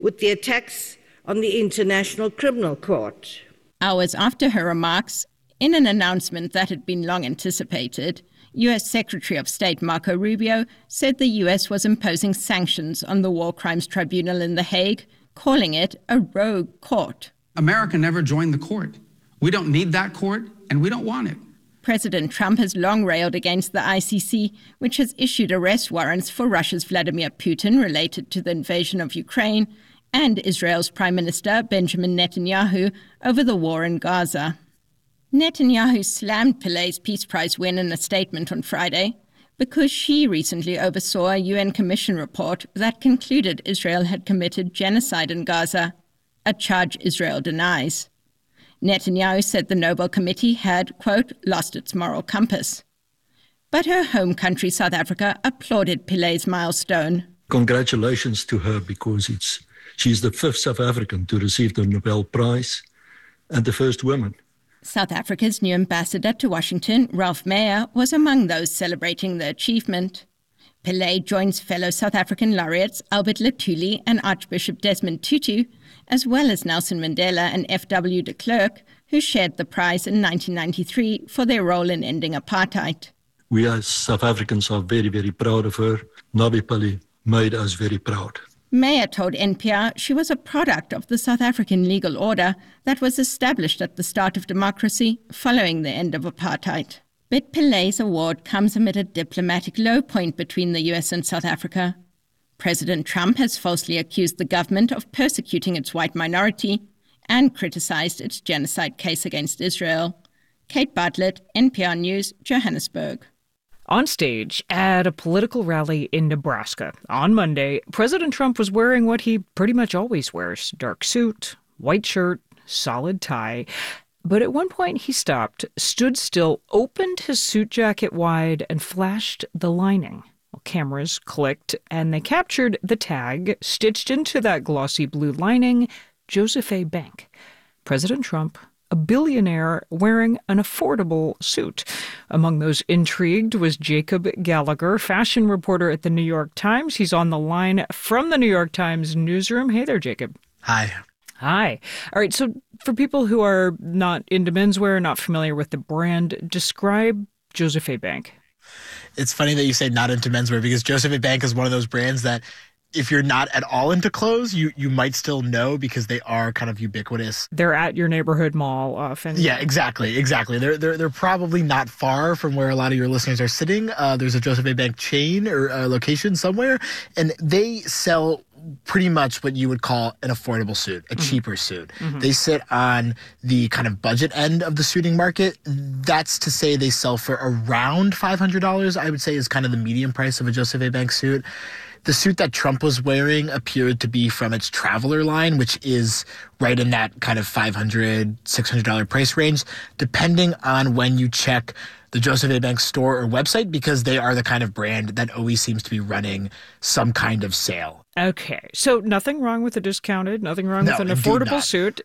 with the attacks on the International Criminal Court. Hours after her remarks, in an announcement that had been long anticipated, U.S. Secretary of State Marco Rubio said the U.S. was imposing sanctions on the War Crimes Tribunal in The Hague, calling it a rogue court. America never joined the court. We don't need that court, and we don't want it. President Trump has long railed against the ICC, which has issued arrest warrants for Russia's Vladimir Putin related to the invasion of Ukraine, and Israel's Prime Minister Benjamin Netanyahu over the war in Gaza. Netanyahu slammed Pilay's Peace Prize win in a statement on Friday because she recently oversaw a UN Commission report that concluded Israel had committed genocide in Gaza, a charge Israel denies. Netanyahu said the Nobel Committee had, quote, lost its moral compass. But her home country, South Africa, applauded Pilay's milestone. Congratulations to her because she's the fifth South African to receive the Nobel Prize and the first woman. South Africa's new ambassador to Washington, Ralph Meyer, was among those celebrating the achievement. Pillay joins fellow South African laureates Albert Luthuli and Archbishop Desmond Tutu, as well as Nelson Mandela and F.W. de Klerk, who shared the prize in 1993 for their role in ending apartheid. We as South Africans are very, very proud of her. Nabi Pillay made us very proud. Meyer told NPR she was a product of the South African legal order that was established at the start of democracy following the end of apartheid. But Pillay's award comes amid a diplomatic low point between the US and South Africa. President Trump has falsely accused the government of persecuting its white minority and criticized its genocide case against Israel. Kate Bartlett, NPR News, Johannesburg. On stage at a political rally in Nebraska on Monday, President Trump was wearing what he pretty much always wears: dark suit, white shirt, solid tie. But at one point he stopped, stood still, opened his suit jacket wide, and flashed the lining. Well, cameras clicked, and they captured the tag stitched into that glossy blue lining, Joseph A. Bank. President Trump, a billionaire wearing an affordable suit. Among those intrigued was Jacob Gallagher, fashion reporter at the New York Times. He's on the line from the New York Times newsroom. Hey there, Jacob. Hi. Hi. All right, so for people who are not into menswear, not familiar with the brand, describe Joseph A. Bank. It's funny that you say not into menswear because Joseph A. Bank is one of those brands that if you're not at all into clothes, you might still know because they are kind of ubiquitous. They're at your neighborhood mall often. Yeah, exactly. They're probably not far from where a lot of your listeners are sitting. There's a Joseph A. Bank chain or location somewhere, and they sell pretty much what you would call an affordable suit, a cheaper suit. They sit on the kind of budget end of the suiting market. That's to say they sell for around $500, I would say is kind of the median price of a Joseph A. Bank suit. The suit that Trump was wearing appeared to be from its Traveler line, which is right in that kind of $500, $600 price range, depending on when you check the Joseph A. Bank store or website, because they are the kind of brand that always seems to be running some kind of sale. Okay, so nothing wrong with a discounted, nothing wrong with an affordable suit.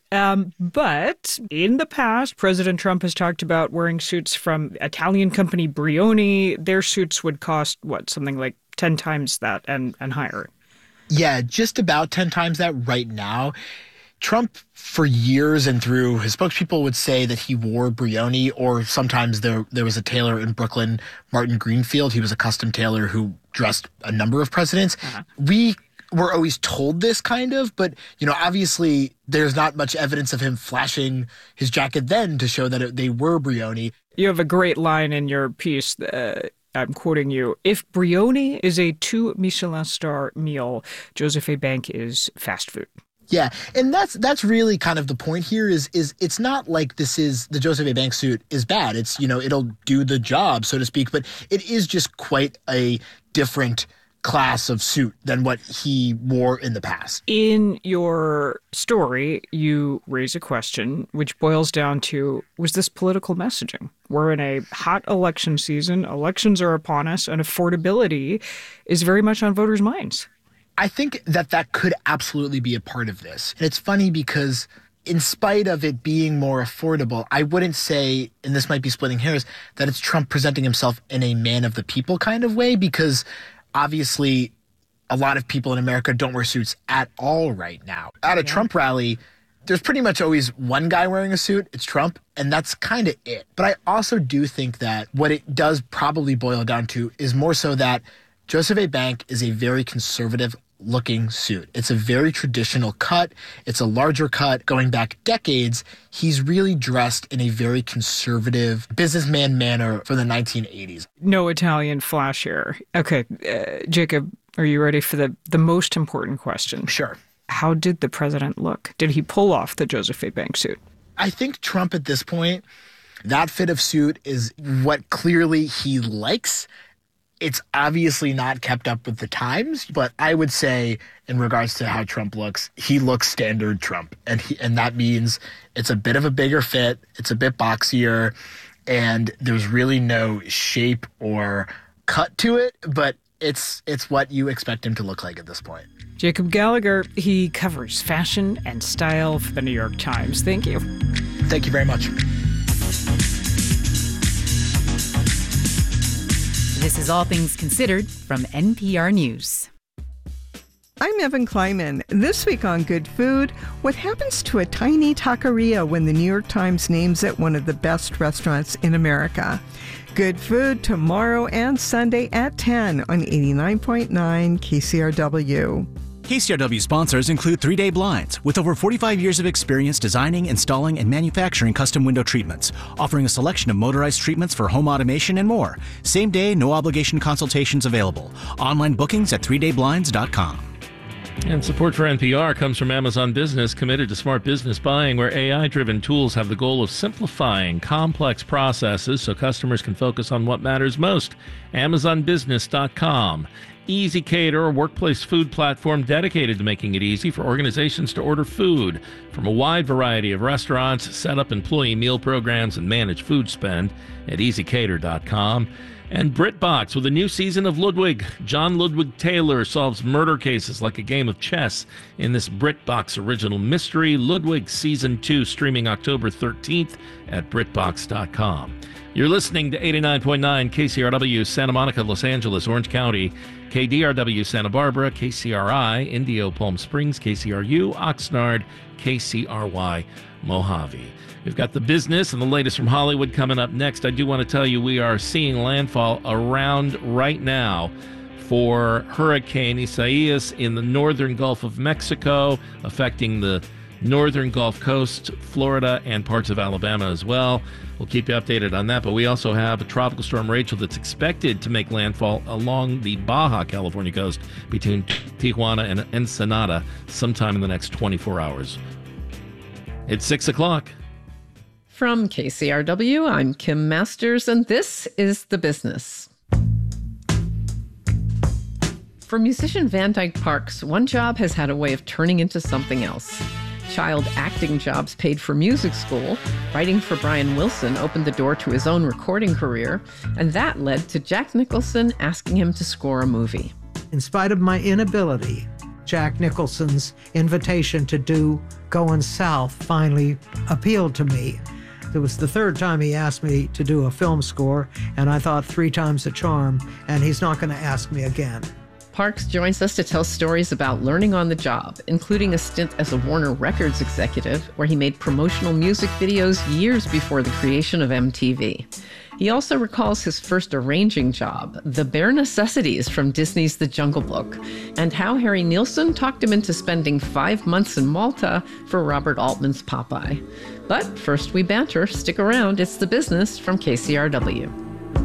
But in the past, President Trump has talked about wearing suits from Italian company Brioni. Their suits would cost, something like 10 times that and higher. Yeah, just about 10 times that right now. Trump, for years and through his spokespeople, would say that he wore Brioni, or sometimes there was a tailor in Brooklyn, Martin Greenfield. He was a custom tailor who dressed a number of presidents. We were always told this kind of, but, obviously there's not much evidence of him flashing his jacket then to show that they were Brioni. You have a great line in your piece. I'm quoting you. If Brioni is a 2 Michelin star meal, Joseph A. Bank is fast food. Yeah, and that's really kind of the point here is it's not like the Joseph A. Bank suit is bad. It's, it'll do the job, so to speak, but it is just quite a different class of suit than what he wore in the past. In your story, you raise a question which boils down to, was this political messaging? We're in a hot election season. Elections are upon us, and affordability is very much on voters' minds. I think that could absolutely be a part of this. And it's funny because in spite of it being more affordable, I wouldn't say, and this might be splitting hairs, that it's Trump presenting himself in a man of the people kind of way, because obviously a lot of people in America don't wear suits at all right now. At a Trump rally, there's pretty much always one guy wearing a suit. It's Trump, and that's kind of it. But I also do think that what it does probably boil down to is more so that Joseph A. Bank is a very conservative-looking suit. It's a very traditional cut. It's a larger cut. Going back decades, he's really dressed in a very conservative businessman manner for the 1980s. No Italian flash here. Okay, Jacob, are you ready for the most important question? Sure. How did the president look? Did he pull off the Joseph A. Bank suit? I think Trump at this point, that fit of suit is what clearly he likes. It's obviously not kept up with the times, but I would say in regards to how Trump looks, he looks standard Trump. And that means it's a bit of a bigger fit, it's a bit boxier, and there's really no shape or cut to it, but it's what you expect him to look like at this point. Jacob Gallagher, he covers fashion and style for the New York Times. Thank you. Thank you very much. This is All Things Considered from NPR News. I'm Evan Kleiman. This week on Good Food, what happens to a tiny taqueria when the New York Times names it one of the best restaurants in America? Good Food tomorrow and Sunday at 10 on 89.9 KCRW. KCRW sponsors include 3 Day Blinds, with over 45 years of experience designing, installing, and manufacturing custom window treatments, offering a selection of motorized treatments for home automation and more. Same day, no obligation consultations available. Online bookings at 3dayblinds.com. And support for NPR comes from Amazon Business, committed to smart business buying, where AI-driven tools have the goal of simplifying complex processes so customers can focus on what matters most. AmazonBusiness.com. EasyCater, a workplace food platform dedicated to making it easy for organizations to order food from a wide variety of restaurants, set up employee meal programs, and manage food spend at EasyCater.com. And BritBox, with a new season of Ludwig. John Ludwig Taylor solves murder cases like a game of chess in this BritBox original mystery. Ludwig Season 2, streaming October 13th at BritBox.com. You're listening to 89.9 KCRW, Santa Monica, Los Angeles, Orange County, KDRW, Santa Barbara, KCRI, Indio, Palm Springs, KCRU, Oxnard, KCRY, Mojave. We've got the business and the latest from Hollywood coming up next. I do want to tell you we are seeing landfall around right now for Hurricane Isaias in the northern Gulf of Mexico, affecting the northern Gulf Coast, Florida, and parts of Alabama as well. We'll keep you updated on that, but we also have a tropical storm Rachel that's expected to make landfall along the Baja California coast between Tijuana and Ensenada sometime in the next 24 hours. It's 6 o'clock. From KCRW, I'm Kim Masters, and this is The Business. For musician Van Dyke Parks, one job has had a way of turning into something else. Child acting jobs paid for music school, writing for Brian Wilson opened the door to his own recording career, and that led to Jack Nicholson asking him to score a movie. In spite of my inability, Jack Nicholson's invitation to do Going South finally appealed to me. It was the third time he asked me to do a film score, and I thought 3 times a charm, and he's not going to ask me again. Parks joins us to tell stories about learning on the job, including a stint as a Warner Records executive, where he made promotional music videos years before the creation of MTV. He also recalls his first arranging job, The Bare Necessities from Disney's The Jungle Book, and how Harry Nilsson talked him into spending 5 months in Malta for Robert Altman's Popeye. But first we banter. Stick around. It's The Business from KCRW.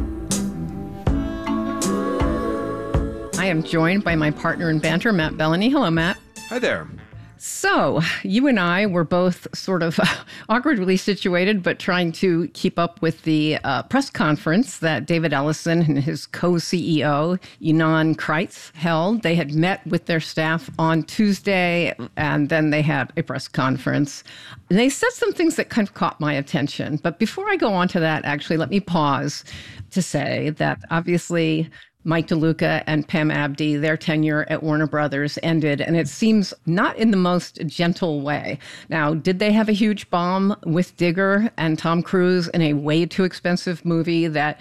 I am joined by my partner in banter, Matt Bellany. Hello, Matt. Hi there. So, you and I were both sort of awkwardly situated, but trying to keep up with the press conference that David Ellison and his co-CEO, Ynon Kreiz, held. They had met with their staff on Tuesday, and then they had a press conference. They said some things that kind of caught my attention. But before I go on to that, actually, let me pause to say that obviously Mike DeLuca and Pam Abdi, their tenure at Warner Brothers ended, and it seems not in the most gentle way. Now, did they have a huge bomb with Digger and Tom Cruise in a way too expensive movie that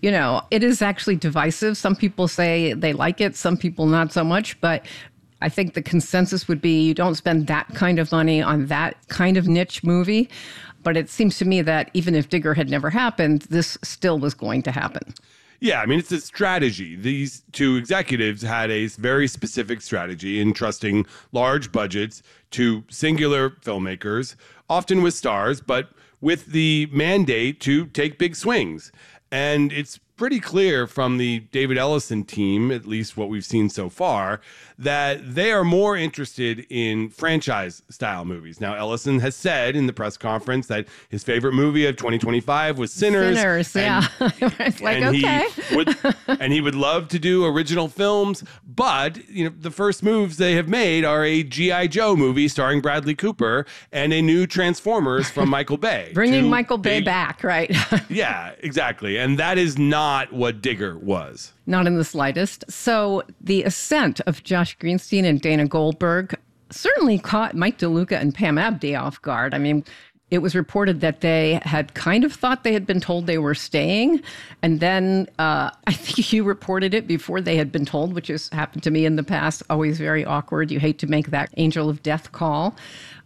it is actually divisive. Some people say they like it, some people not so much, but I think the consensus would be you don't spend that kind of money on that kind of niche movie. But it seems to me that even if Digger had never happened, this still was going to happen. Yeah, I mean, it's a strategy. These two executives had a very specific strategy in trusting large budgets to singular filmmakers, often with stars, but with the mandate to take big swings. And it's pretty clear from the David Ellison team, at least what we've seen so far, that they are more interested in franchise-style movies. Now, Ellison has said in the press conference that his favorite movie of 2025 was Sinners. Yeah. It's like, okay. And he would love to do original films, but the first moves they have made are a G.I. Joe movie starring Bradley Cooper and a new Transformers from Michael Bay. Bringing Michael Bay back, right? Yeah, exactly. And that is not what Digger was. Not in the slightest. So the ascent of Josh Greenstein and Dana Goldberg certainly caught Mike DeLuca and Pam Abdi off guard. I mean, it was reported that they had kind of thought they had been told they were staying. And then I think you reported it before they had been told, which has happened to me in the past. Always very awkward. You hate to make that angel of death call.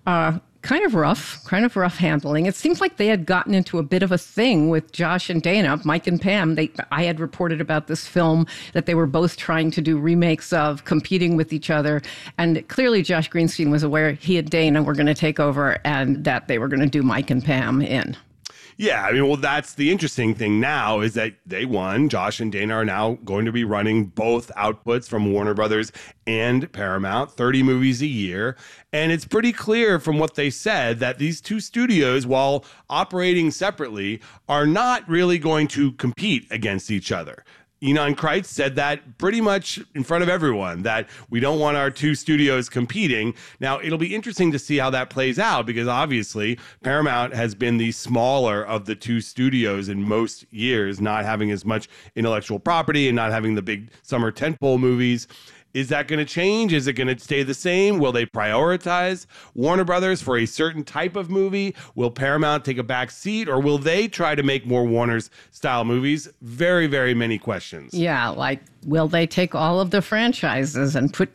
Kind of rough handling. It seems like they had gotten into a bit of a thing with Josh and Dana, Mike and Pam. I had reported about this film that they were both trying to do remakes of, competing with each other. And clearly Josh Greenstein was aware he and Dana were going to take over and that they were going to do Mike and Pam in. Yeah, I mean, well, that's the interesting thing now is that they won. Josh and Dana are now going to be running both outputs from Warner Brothers and Paramount, 30 movies a year. And it's pretty clear from what they said that these two studios, while operating separately, are not really going to compete against each other. Ynon Kreiz said that pretty much in front of everyone, that we don't want our two studios competing. Now, it'll be interesting to see how that plays out because obviously Paramount has been the smaller of the two studios in most years, not having as much intellectual property and not having the big summer tentpole movies. Is that going to change? Is it going to stay the same? Will they prioritize Warner Brothers for a certain type of movie? Will Paramount take a back seat, or will they try to make more Warner's style movies? Very, very many questions. Yeah, like, will they take all of the franchises and put,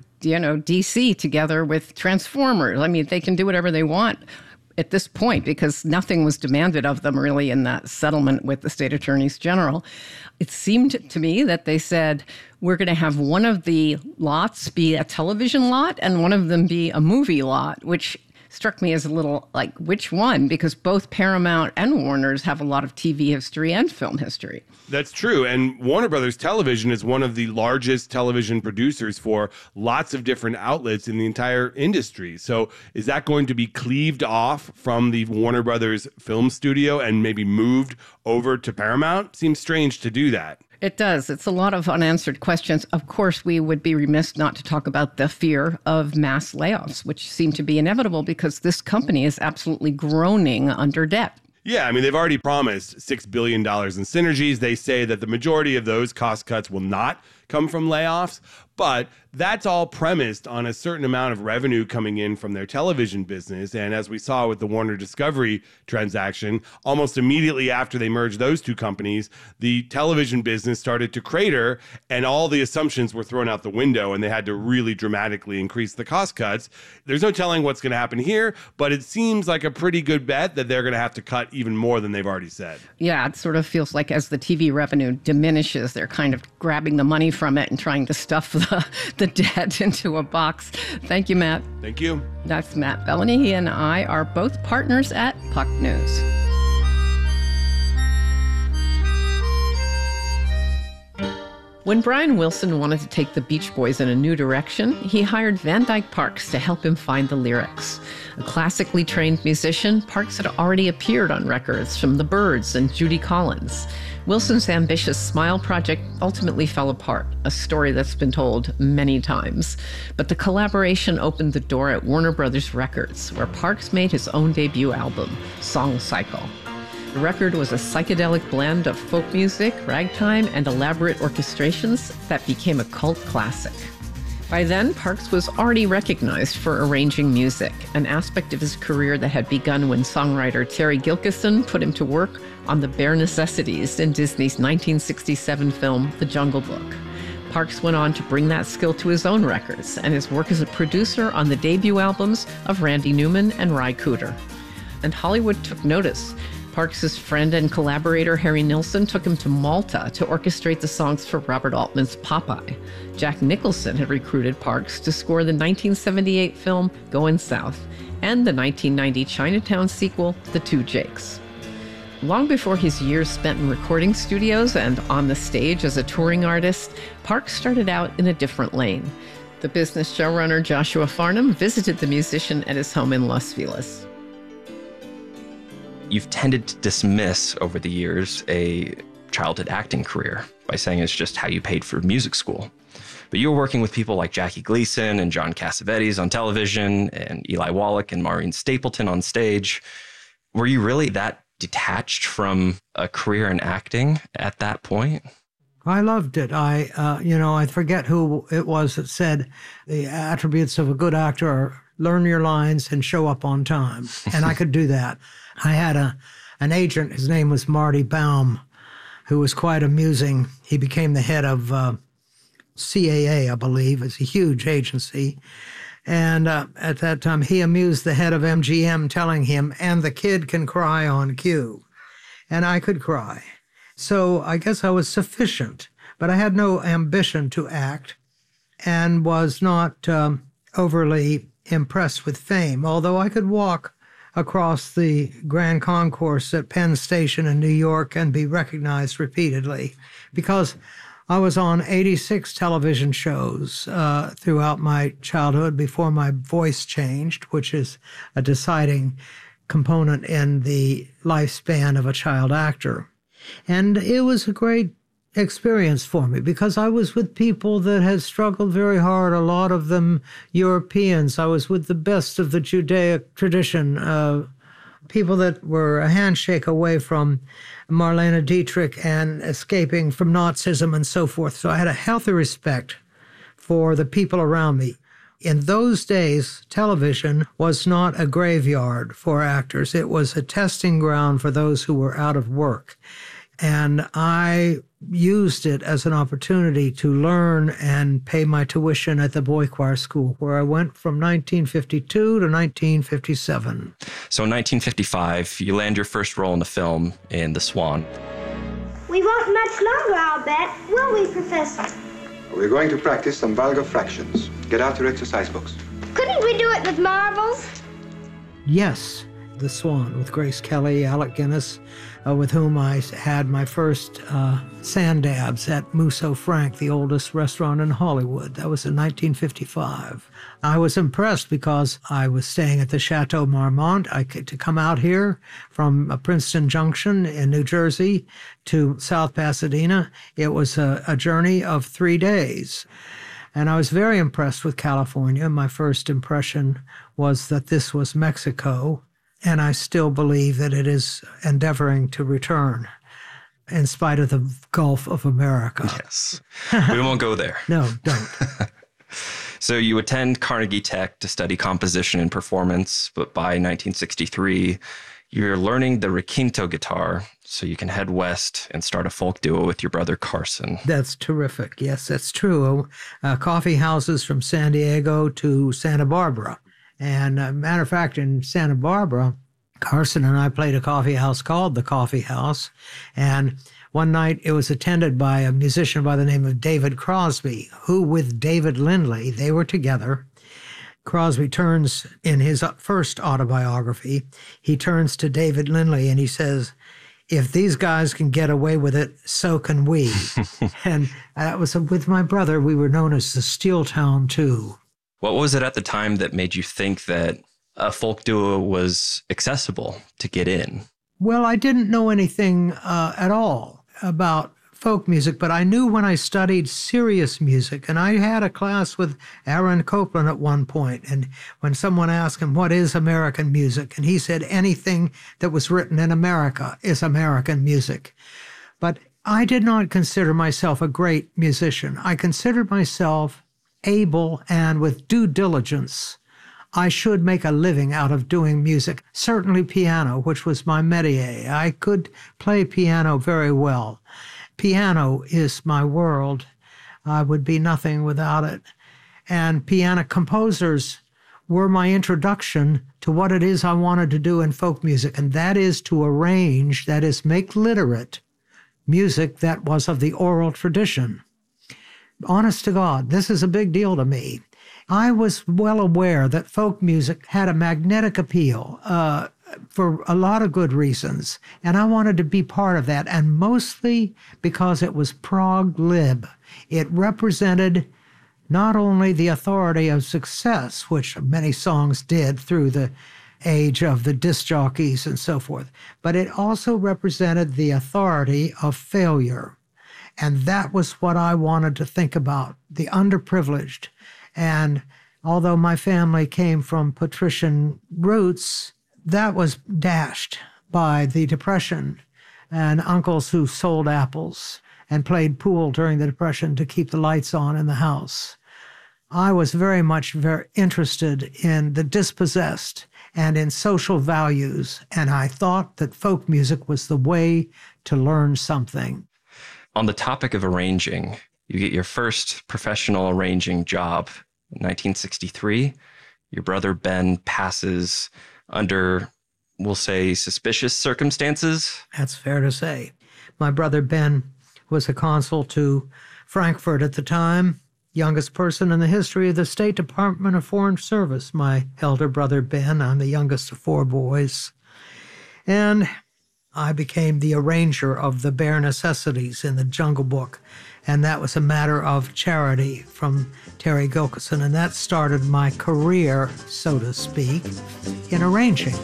DC together with Transformers? I mean, they can do whatever they want at this point because nothing was demanded of them really in that settlement with the state attorneys general. It seemed to me that they said, we're going to have one of the lots be a television lot and one of them be a movie lot, which struck me as a little like, which one? Because both Paramount and Warner's have a lot of TV history and film history. That's true. And Warner Brothers Television is one of the largest television producers for lots of different outlets in the entire industry. So is that going to be cleaved off from the Warner Brothers film studio and maybe moved over to Paramount? Seems strange to do that. It does. It's a lot of unanswered questions. Of course, we would be remiss not to talk about the fear of mass layoffs, which seem to be inevitable because this company is absolutely groaning under debt. Yeah, I mean, they've already promised $6 billion in synergies. They say that the majority of those cost cuts will not come from layoffs, but that's all premised on a certain amount of revenue coming in from their television business. And as we saw with the Warner Discovery transaction, almost immediately after they merged those two companies, the television business started to crater and all the assumptions were thrown out the window and they had to really dramatically increase the cost cuts. There's no telling what's going to happen here, but it seems like a pretty good bet that they're going to have to cut even more than they've already said. Yeah, it sort of feels like as the TV revenue diminishes, they're kind of grabbing the money from it and trying to stuff the debt into a box. Thank you, Matt. Thank you. That's Matt Bellany. He and I are both partners at Puck News. When Brian Wilson wanted to take the Beach Boys in a new direction, he hired Van Dyke Parks to help him find the lyrics. A classically trained musician, Parks had already appeared on records from The Byrds and Judy Collins. Wilson's ambitious Smile project ultimately fell apart, a story that's been told many times. But the collaboration opened the door at Warner Brothers Records, where Parks made his own debut album, Song Cycle. The record was a psychedelic blend of folk music, ragtime, and elaborate orchestrations that became a cult classic. By then, Parks was already recognized for arranging music, an aspect of his career that had begun when songwriter Terry Gilkyson put him to work on the bare necessities in Disney's 1967 film, The Jungle Book. Parks went on to bring that skill to his own records and his work as a producer on the debut albums of Randy Newman and Ry Cooder. And Hollywood took notice. Parks' friend and collaborator Harry Nilsson took him to Malta to orchestrate the songs for Robert Altman's Popeye. Jack Nicholson had recruited Parks to score the 1978 film Goin' South and the 1990 Chinatown sequel, The Two Jakes. Long before his years spent in recording studios and on the stage as a touring artist, Parks started out in a different lane. The business showrunner Joshua Farnham visited the musician at his home in Los Feliz. You've tended to dismiss over the years a childhood acting career by saying it's just how you paid for music school. But you were working with people like Jackie Gleason and John Cassavetes on television and Eli Wallach and Maureen Stapleton on stage. Were you really that detached from a career in acting at that point? I loved it. I forget who it was that said the attributes of a good actor are learn your lines and show up on time. And I could do that. I had an agent, his name was Marty Baum, who was quite amusing. He became the head of CAA, I believe. It's a huge agency. And at that time, he amused the head of MGM, telling him, and the kid can cry on cue. And I could cry. So I guess I was sufficient, but I had no ambition to act and was not overly impressed with fame, although I could walk across the Grand Concourse at Penn Station in New York and be recognized repeatedly because I was on 86 television shows throughout my childhood before my voice changed, which is a deciding component in the lifespan of a child actor. And it was a great experience for me because I was with people that had struggled very hard, a lot of them Europeans. I was with the best of the Judaic tradition, people that were a handshake away from Marlene Dietrich and escaping from Nazism and so forth. So I had a healthy respect for the people around me. In those days, television was not a graveyard for actors. It was a testing ground for those who were out of work. And I used it as an opportunity to learn and pay my tuition at the Boy Choir School, where I went from 1952 to 1957. So in 1955, you land your first role in a film in The Swan. We won't much longer, I'll bet, will we, Professor? We're going to practice some vulgar fractions. Get out your exercise books. Couldn't we do it with marbles? Yes, The Swan with Grace Kelly, Alec Guinness, with whom I had my first sand dabs at Musso Frank, the oldest restaurant in Hollywood. That was in 1955. I was impressed because I was staying at the Chateau Marmont. To come out here from Princeton Junction in New Jersey to South Pasadena, it was a journey of 3 days. And I was very impressed with California. My first impression was that this was Mexico. And I still believe that it is endeavoring to return in spite of the Gulf of America. Yes. We won't go there. No, don't. So you attend Carnegie Tech to study composition and performance, but by 1963, you're learning the requinto guitar so you can head west and start a folk duo with your brother Carson. That's terrific. Yes, that's true. Coffee houses from San Diego to Santa Barbara. And matter of fact, in Santa Barbara, Carson and I played a coffee house called the Coffee House. And one night it was attended by a musician by the name of David Crosby, who with David Lindley, they were together. Crosby turns, in his first autobiography, he turns to David Lindley and he says, if these guys can get away with it, so can we. And that was with my brother. We were known as the Steel Town Two. What was it at the time that made you think that a folk duo was accessible to get in? Well, I didn't know anything at all about folk music, but I knew when I studied serious music, and I had a class with Aaron Copland at one point, and when someone asked him, what is American music? And he said, anything that was written in America is American music. But I did not consider myself a great musician. I considered myself able and with due diligence, I should make a living out of doing music. Certainly piano, which was my métier. I could play piano very well. Piano is my world. I would be nothing without it. And piano composers were my introduction to what it is I wanted to do in folk music, and that is to arrange, that is, make literate music that was of the oral tradition. Honest to God, this is a big deal to me. I was well aware that folk music had a magnetic appeal for a lot of good reasons, and I wanted to be part of that, and mostly because it was prog lib. It represented not only the authority of success, which many songs did through the age of the disc jockeys and so forth, but it also represented the authority of failure. And that was what I wanted to think about, the underprivileged. And although my family came from patrician roots, that was dashed by the Depression and uncles who sold apples and played pool during the Depression to keep the lights on in the house. I was very interested in the dispossessed and in social values, and I thought that folk music was the way to learn something. On the topic of arranging, you get your first professional arranging job in 1963. Your brother Ben passes under, we'll say, suspicious circumstances. That's fair to say. My brother Ben was a consul to Frankfurt at the time, youngest person in the history of the State Department of Foreign Service. My elder brother Ben, I'm the youngest of 4 boys. And I became the arranger of the bare necessities in the Jungle Book. And that was a matter of charity from Terry Gilkyson. And that started my career, so to speak, in arranging.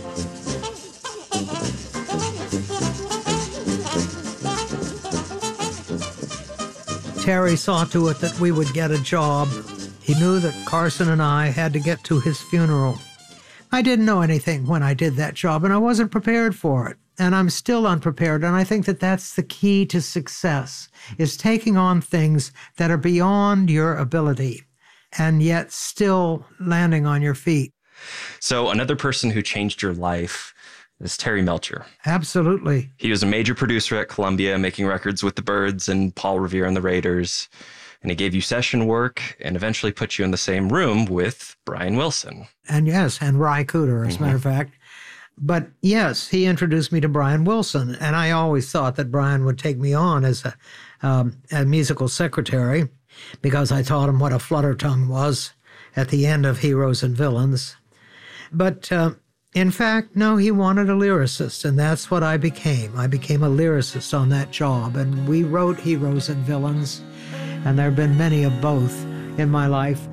Terry saw to it that we would get a job. He knew that Carson and I had to get to his funeral. I didn't know anything when I did that job, and I wasn't prepared for it. And I'm still unprepared, and I think that that's the key to success, is taking on things that are beyond your ability and yet still landing on your feet. So another person who changed your life is Terry Melcher. Absolutely. He was a major producer at Columbia, making records with the Byrds and Paul Revere and the Raiders. And he gave you session work and eventually put you in the same room with Brian Wilson. And yes, and Ry Cooder, as a matter of fact. But yes, he introduced me to Brian Wilson, and I always thought that Brian would take me on as a musical secretary because I taught him what a flutter tongue was at the end of Heroes and Villains. But in fact, no, he wanted a lyricist, and that's what I became. I became a lyricist on that job, and we wrote Heroes and Villains, and there have been many of both in my life.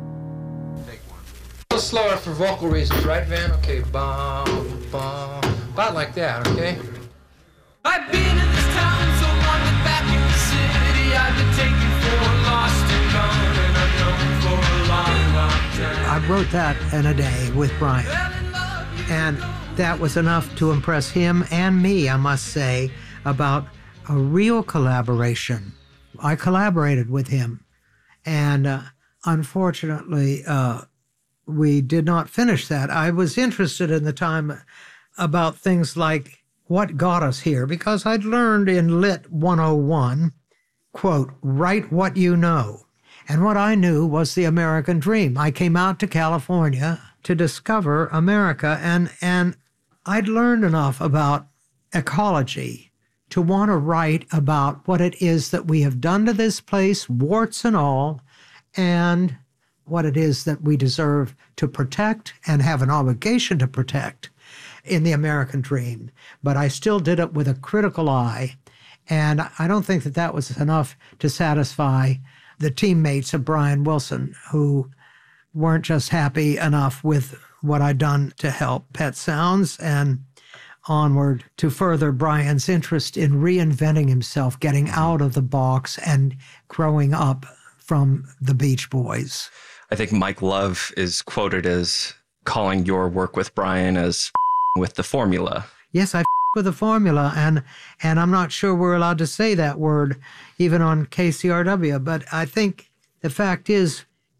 A little slower for vocal reasons, right, Van? Okay, bum, bum, about like that, okay? I've been in this town so long that back in the city I've been taken for lost and gone, and I'm known for a long, long time. I wrote that in a day with Brian, and that was enough to impress him and me, I must say, about a real collaboration. I collaborated with him, and unfortunately, we did not finish that. I was interested in the time about things like what got us here, because I'd learned in Lit 101, quote, write what you know. And what I knew was the American dream. I came out to California to discover America, and I'd learned enough about ecology to want to write about what it is that we have done to this place, warts and all, and what it is that we deserve to protect and have an obligation to protect in the American dream. But I still did it with a critical eye, and I don't think that that was enough to satisfy the teammates of Brian Wilson, who weren't just happy enough with what I'd done to help Pet Sounds and onward to further Brian's interest in reinventing himself, getting out of the box and growing up from the Beach Boys. I think Mike Love is quoted as calling your work with Brian as with the formula. Yes, I with the formula, and I'm not sure we're allowed to say that word even on KCRW, but I think the fact is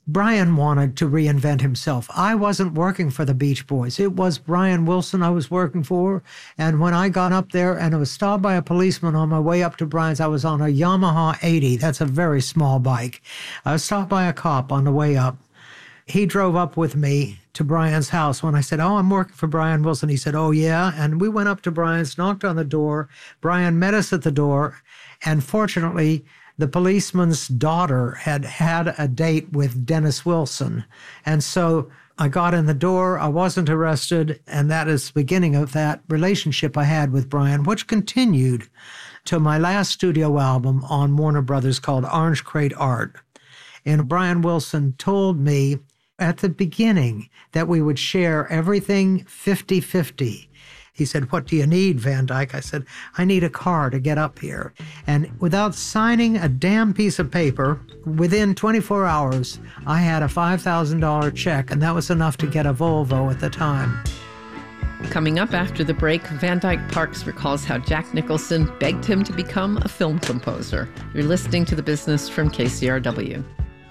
Brian wanted to reinvent himself. I wasn't working for the Beach Boys. It was Brian Wilson I was working for. And when I got up there and I was stopped by a policeman on my way up to Brian's, I was on a Yamaha 80. That's a very small bike. I was stopped by a cop on the way up. He drove up with me to Brian's house. When I said, "Oh, I'm working for Brian Wilson," he said, "Oh, yeah." And we went up to Brian's, knocked on the door. Brian met us at the door. And fortunately, the policeman's daughter had had a date with Dennis Wilson. And so I got in the door, I wasn't arrested, and that is the beginning of that relationship I had with Brian, which continued to my last studio album on Warner Brothers called Orange Crate Art. And Brian Wilson told me at the beginning that we would share everything 50-50. He said, "What do you need, Van Dyke?" I said, "I need a car to get up here." And without signing a damn piece of paper, within 24 hours, I had a $5,000 check, and that was enough to get a Volvo at the time. Coming up after the break, Van Dyke Parks recalls how Jack Nicholson begged him to become a film composer. You're listening to The Business from KCRW.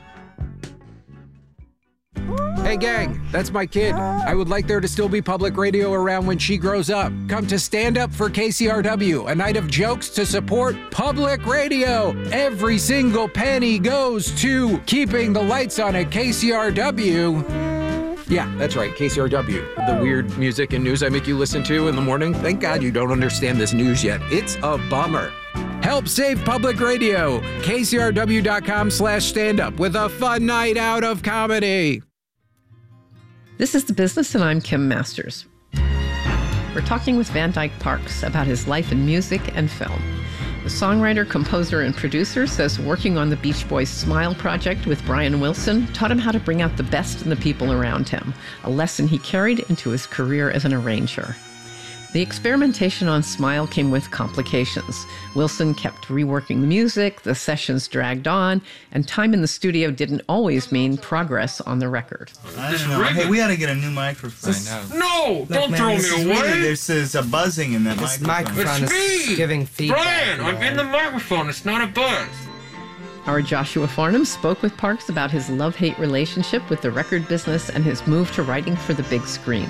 Hey gang, that's my kid. I would like there to still be public radio around when she grows up. Come to Stand Up for KCRW, a night of jokes to support public radio. Every single penny goes to keeping the lights on at KCRW. Yeah, that's right, KCRW. The weird music and news I make you listen to in the morning. Thank God you don't understand this news yet. It's a bummer. Help save public radio. KCRW.com/standup with a fun night out of comedy. This is The Business, and I'm Kim Masters. We're talking with Van Dyke Parks about his life in music and film. The songwriter, composer, and producer says working on the Beach Boys' Smile project with Brian Wilson taught him how to bring out the best in the people around him, a lesson he carried into his career as an arranger. The experimentation on Smile came with complications. Wilson kept reworking the music, the sessions dragged on, and time in the studio didn't always mean progress on the record. I know. Hey, we ought to get a new microphone. No, don't throw me away. There's a buzzing in that microphone. It's me, giving feedback. Brian, I'm in the microphone. It's not a buzz. Our Joshua Farnham spoke with Parks about his love-hate relationship with the record business and his move to writing for the big screen.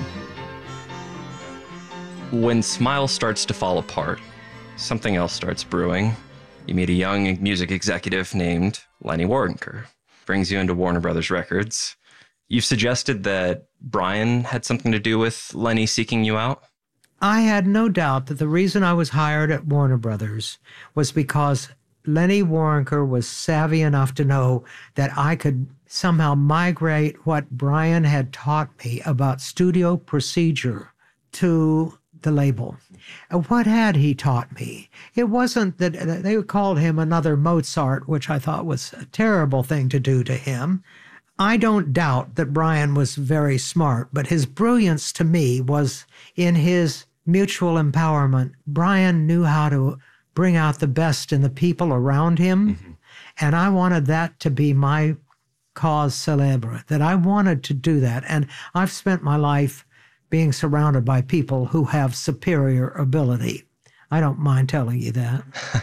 When Smile starts to fall apart, something else starts brewing. You meet a young music executive named Lenny Waronker. Brings you into Warner Brothers Records. You've suggested that Brian had something to do with Lenny seeking you out? I had no doubt that the reason I was hired at Warner Brothers was because Lenny Waronker was savvy enough to know that I could somehow migrate what Brian had taught me about studio procedure to the label. What had he taught me? It wasn't that they called him another Mozart, which I thought was a terrible thing to do to him. I don't doubt that Brian was very smart, but his brilliance to me was in his mutual empowerment. Brian knew how to bring out the best in the people around him, and I wanted that to be my cause célèbre, that I wanted to do that. And I've spent my life being surrounded by people who have superior ability. I don't mind telling you that.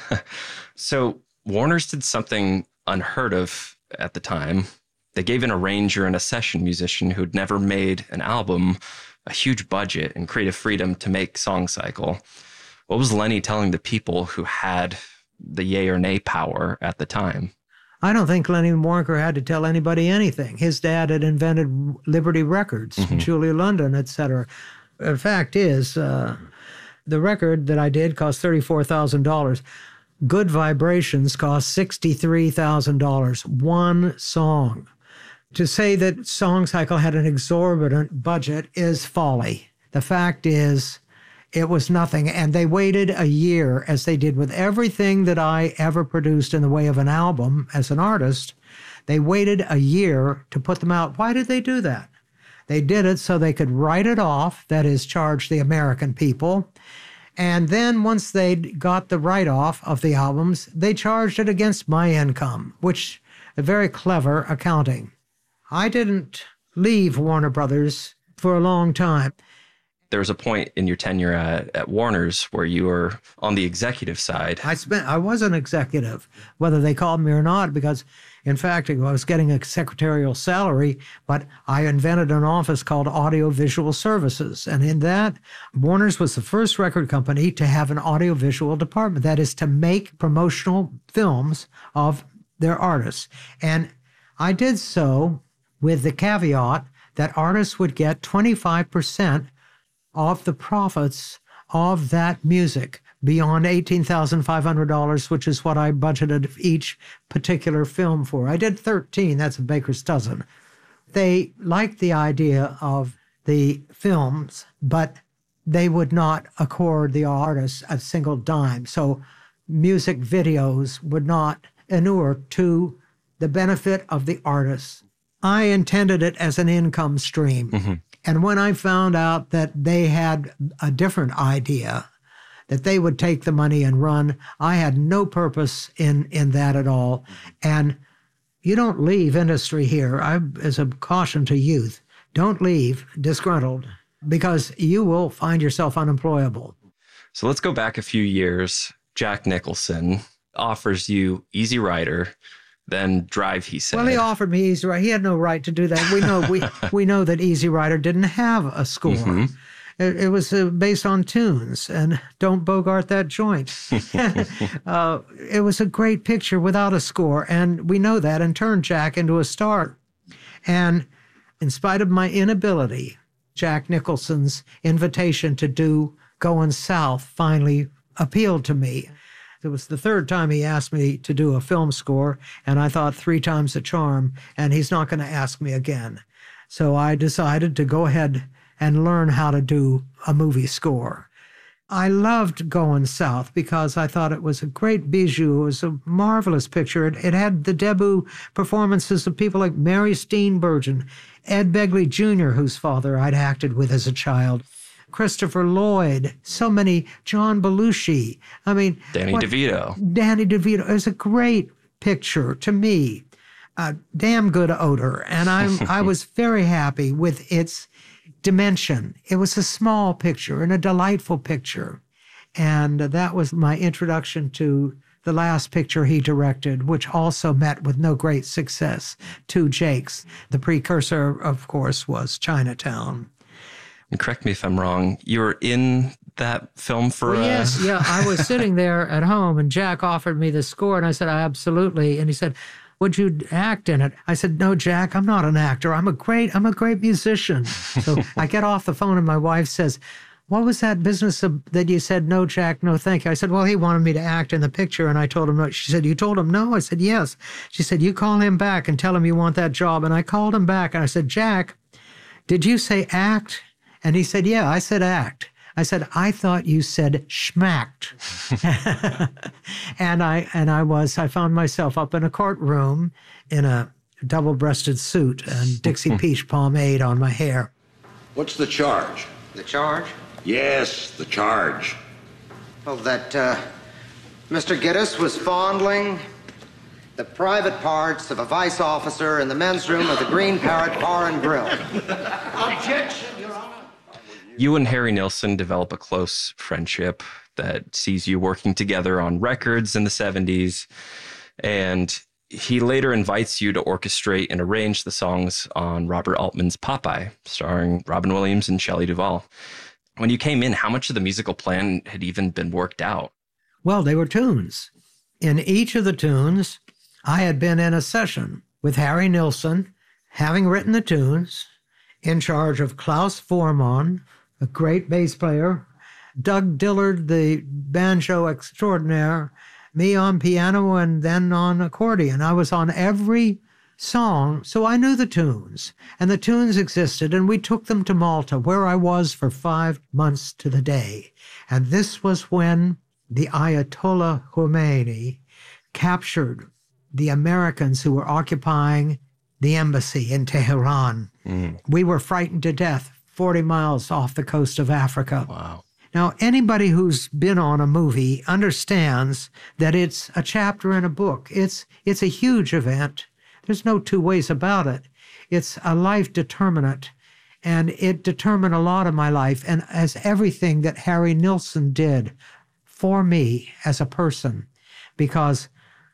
So Warner's did something unheard of at the time. They gave an arranger and a session musician who'd never made an album a huge budget and creative freedom to make Song Cycle. What was Lenny telling the people who had the yay or nay power at the time? I don't think Lenny Waronker had to tell anybody anything. His dad had invented Liberty Records, Julia London, etc. The fact is, the record that I did cost $34,000. Good Vibrations cost $63,000. One song. To say that Song Cycle had an exorbitant budget is folly. The fact is, it was nothing. And they waited a year, as they did with everything that I ever produced in the way of an album as an artist. They waited a year to put them out. Why did they do that? They did it so they could write it off, that is, charge the American people. And then once they got the write-off of the albums, they charged it against my income, which a very clever accounting. I didn't leave Warner Brothers for a long time. There was a point in your tenure at Warner's where you were on the executive side. I was an executive, whether they called me or not, because In fact, I was getting a secretarial salary, but I invented an office called Audiovisual Services. And in that, Warner's was the first record company to have an audiovisual department. That is to make promotional films of their artists. And I did so with the caveat that artists would get 25% of the profits of that music beyond $18,500, which is what I budgeted each particular film for. I did 13, that's a baker's dozen. They liked the idea of the films, but they would not accord the artists a single dime. So music videos would not inure to the benefit of the artists. I intended it as an income stream. Mm-hmm. And when I found out that they had a different idea, that they would take the money and run, I had no purpose in that at all. And you don't leave industry here. As a caution to youth, don't leave disgruntled, because you will find yourself unemployable. So let's go back a few years. Jack Nicholson offers you Easy Rider, then Drive, he said. Well, he offered me Easy Rider. He had no right to do that. We know that Easy Rider didn't have a score. Mm-hmm. It was based on tunes, and don't bogart that joint. It was a great picture without a score, and we know that, and turned Jack into a star. And in spite of my inability, Jack Nicholson's invitation to do Going South finally appealed to me. It was the third time he asked me to do a film score, and I thought 3 times a charm, and he's not going to ask me again. So I decided to go ahead and learn how to do a movie score. I loved Going South because I thought it was a great bijou. It was a marvelous picture. It had the debut performances of people like Mary Steenburgen, Ed Begley Jr., whose father I'd acted with as a child, Christopher Lloyd, so many, John Belushi. I mean, Danny DeVito. It was a great picture to me. A damn good odor. And I was very happy with its dimension. It was a small picture and a delightful picture. And that was my introduction to the last picture he directed, which also met with no great success, Two Jakes. The precursor, of course, was Chinatown. And correct me if I'm wrong, you were in that film for... Well, yes, yeah. I was sitting there at home, and Jack offered me the score, and I said, absolutely. And he said, would you act in it? I said, no, Jack, I'm not an actor. I'm a great musician. So I get off the phone, and my wife says, what was that business that you said, no, Jack, no, thank you? I said, well, he wanted me to act in the picture, and I told him no. She said, you told him no? I said, yes. She said, you call him back and tell him you want that job. And I called him back, and I said, Jack, did you say act? And he said, yeah, I said act. I said, I thought you said schmacked. and I found myself up in a courtroom in a double-breasted suit and Dixie Peach pomade on my hair. What's the charge? The charge? Yes, the charge. Well, that Mr. Gittes was fondling the private parts of a vice officer in the men's room of the Green Parrot Bar and Grill. Objection, Your Honor. You and Harry Nilsson develop a close friendship that sees you working together on records in the 70s. And he later invites you to orchestrate and arrange the songs on Robert Altman's Popeye, starring Robin Williams and Shelley Duvall. When you came in, how much of the musical plan had even been worked out? Well, they were tunes. In each of the tunes, I had been in a session with Harry Nilsson, having written the tunes, in charge of Klaus Voormann, a great bass player, Doug Dillard, the banjo extraordinaire, me on piano and then on accordion. I was on every song, so I knew the tunes. And the tunes existed, and we took them to Malta, where I was for 5 months to the day. And this was when the Ayatollah Khomeini captured the Americans who were occupying the embassy in Tehran. We were frightened to death 40 miles off the coast of Africa. Wow. Now, anybody who's been on a movie understands that it's a chapter in a book. It's a huge event. There's no two ways about it. It's a life determinant, and it determined a lot of my life, and as everything that Harry Nilsson did for me as a person, because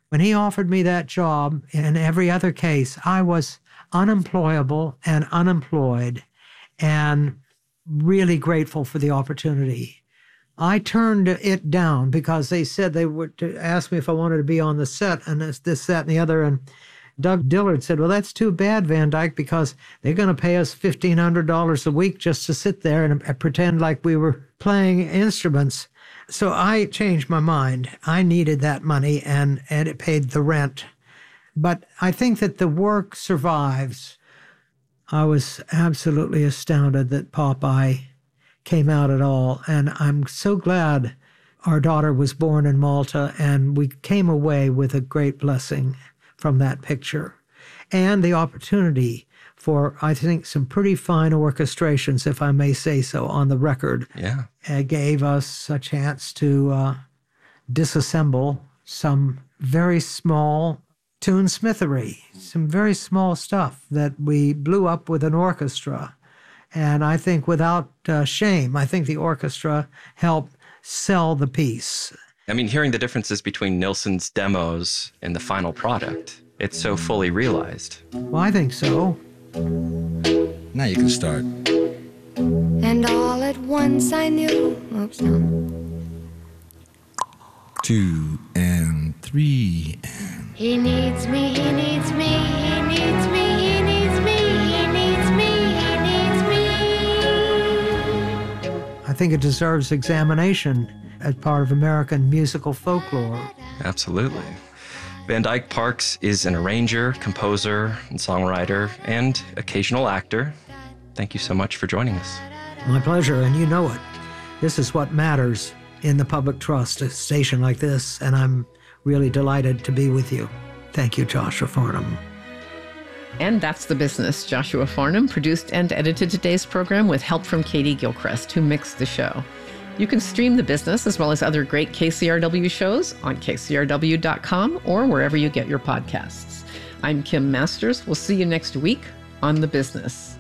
When he offered me that job, in every other case, I was unemployable and unemployed and really grateful for the opportunity. I turned it down because they said they would ask me if I wanted to be on the set and this, that, and the other. And Doug Dillard said, well, that's too bad, Van Dyke, because they're going to pay us $1,500 a week just to sit there and pretend like we were playing instruments. So I changed my mind. I needed that money, and it paid the rent. But I think that the work survives. I was absolutely astounded that Popeye came out at all, and I'm so glad our daughter was born in Malta, and we came away with a great blessing from that picture. And the opportunity for, I think, some pretty fine orchestrations, if I may say so, on the record. Yeah. It gave us a chance to disassemble some very small tunesmithery, some very small stuff that we blew up with an orchestra. And I think without shame, I think the orchestra helped sell the piece. I mean, hearing the differences between Nilsson's demos and the final product, it's so fully realized. Well, I think so. Now you can start. And all at once I knew. Oops, no. 2 and 3 and... He needs me, he needs me, he needs me, he needs me, he needs me, he needs me. I think it deserves examination as part of American musical folklore. Absolutely. Van Dyke Parks is an arranger, composer, and songwriter, and occasional actor. Thank you so much for joining us. My pleasure, and you know it. This is what matters in the public trust, a station like this, and I'm really delighted to be with you. Thank you, Joshua Farnham. And that's The Business. Joshua Farnham produced and edited today's program with help from Katie Gilchrist, who mixed the show. You can stream The Business as well as other great KCRW shows on kcrw.com or wherever you get your podcasts. I'm Kim Masters. We'll see you next week on The Business.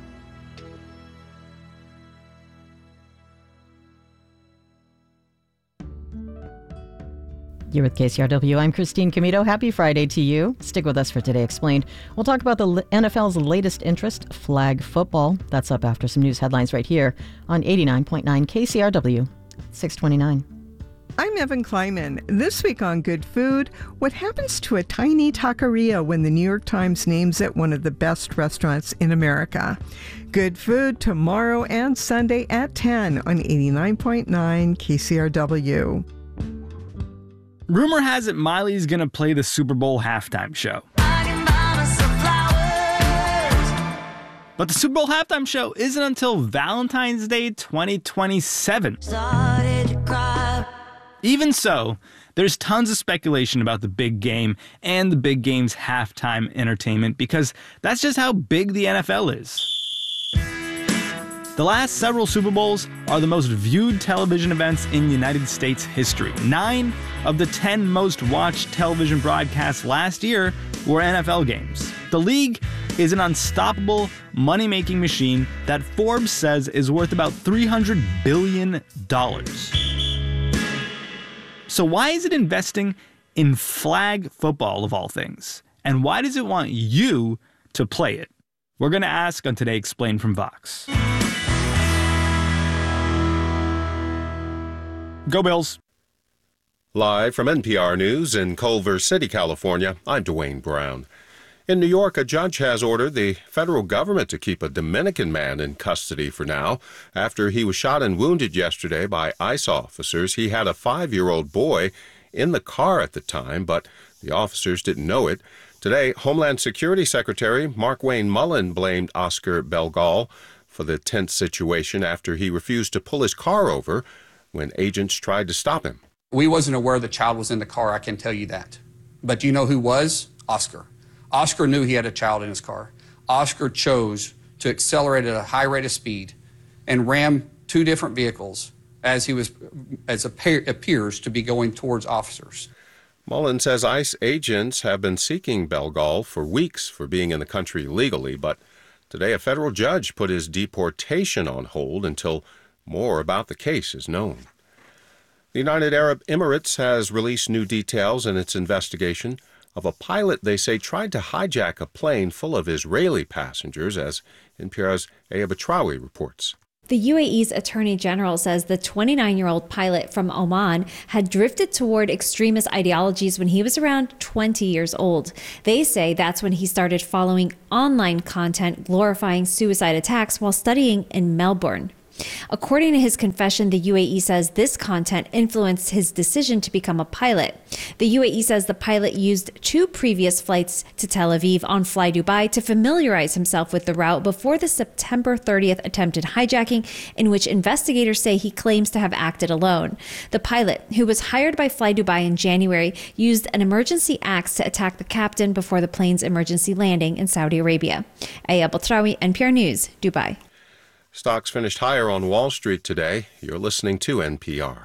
You're with KCRW. I'm Christine Comito. Happy Friday to you. Stick with us for Today Explained. We'll talk about the NFL's latest interest, flag football. That's up after some news headlines right here on 89.9 KCRW, 629. I'm Evan Kleiman. This week on Good Food, what happens to a tiny taqueria when the New York Times names it one of the best restaurants in America? Good Food tomorrow and Sunday at 10 on 89.9 KCRW. Rumor has it Miley's going to play the Super Bowl halftime show. But the Super Bowl halftime show isn't until Valentine's Day 2027. Even so, there's tons of speculation about the big game and the big game's halftime entertainment because that's just how big the NFL is. The last several Super Bowls are the most viewed television events in United States history. 9 of the 10 most watched television broadcasts last year were NFL games. The league is an unstoppable money-making machine that Forbes says is worth about $300 billion. So why is it investing in flag football of all things? And why does it want you to play it? We're going to ask on Today Explained from Vox. Go Bills. Live from NPR News in Culver City, California, I'm Dwayne Brown. In New York, a judge has ordered the federal government to keep a Dominican man in custody for now. After he was shot and wounded yesterday by ICE officers, he had a 5-year-old boy in the car at the time, but the officers didn't know it. Today, Homeland Security Secretary Markwayne Mullin blamed Oscar Belgal for the tense situation after he refused to pull his car over when agents tried to stop him. We wasn't aware the child was in the car, I can tell you that. But you know who was? Oscar. Oscar knew he had a child in his car. Oscar chose to accelerate at a high rate of speed and ram 2 different vehicles as appears to be going towards officers. Mullin says ICE agents have been seeking Belgal for weeks for being in the country illegally, but today a federal judge put his deportation on hold until more about the case is known. The United Arab Emirates has released new details in its investigation of a pilot they say tried to hijack a plane full of Israeli passengers, as NPR's Aya Batrawi reports. The UAE's Attorney General says the 29-year-old pilot from Oman had drifted toward extremist ideologies when he was around 20 years old. They say that's when he started following online content glorifying suicide attacks while studying in Melbourne. According to his confession, the UAE says this content influenced his decision to become a pilot. The UAE says the pilot used 2 previous flights to Tel Aviv on Fly Dubai to familiarize himself with the route before the September 30th attempted hijacking, in which investigators say he claims to have acted alone. The pilot, who was hired by Fly Dubai in January, used an emergency axe to attack the captain before the plane's emergency landing in Saudi Arabia. Aya Batrawi, NPR News, Dubai. Stocks finished higher on Wall Street today. You're listening to NPR.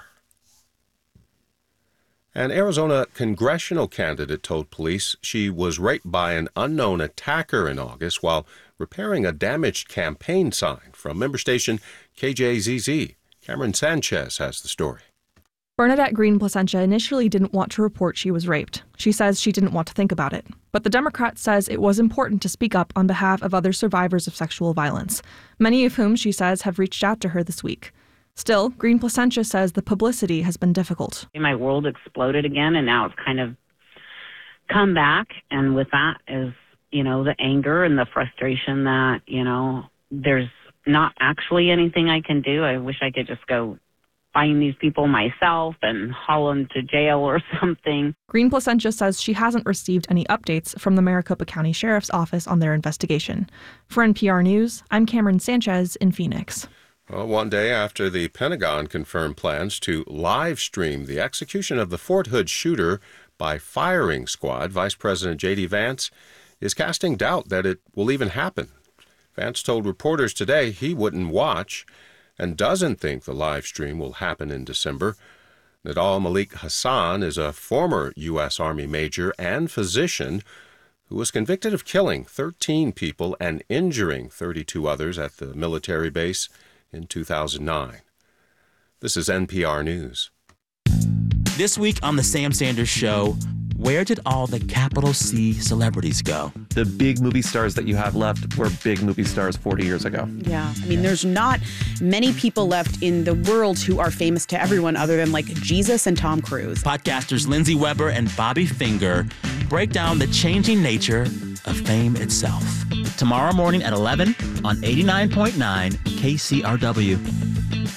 An Arizona congressional candidate told police she was raped by an unknown attacker in August while repairing a damaged campaign sign. From member station KJZZ, Cameron Sanchez has the story. Bernadette Green Placentia initially didn't want to report she was raped. She says she didn't want to think about it. But the Democrat says it was important to speak up on behalf of other survivors of sexual violence, many of whom she says have reached out to her this week. Still, Green Placentia says the publicity has been difficult. My world exploded again, and now it's kind of come back. And with that is, the anger and the frustration that, there's not actually anything I can do. I wish I could just go find these people myself and haul them to jail or something. Green Placentia says she hasn't received any updates from the Maricopa County Sheriff's Office on their investigation. For NPR News, I'm Cameron Sanchez in Phoenix. Well, one day after the Pentagon confirmed plans to live stream the execution of the Fort Hood shooter by firing squad, Vice President J.D. Vance is casting doubt that it will even happen. Vance told reporters today he wouldn't watch and doesn't think the live stream will happen in December. Nadal Malik Hassan is a former U.S. Army major and physician who was convicted of killing 13 people and injuring 32 others at the military base in 2009. This is NPR News. This week on The Sam Sanders Show, where did all the capital C celebrities go? The big movie stars that you have left were big movie stars 40 years ago. Yeah. I mean, there's not many people left in the world who are famous to everyone other than like Jesus and Tom Cruise. Podcasters Lindsay Weber and Bobby Finger break down the changing nature of fame itself. Tomorrow morning at 11 on 89.9 KCRW.